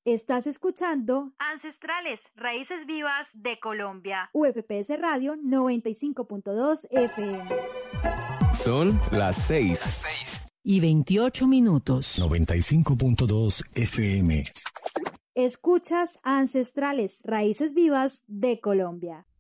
Estás escuchando Ancestrales, Raíces Vivas de Colombia. UFPS Radio 95.2 FM. Son las 6:28 minutos. 95.2 FM. Escuchas Ancestrales, Raíces Vivas de Colombia.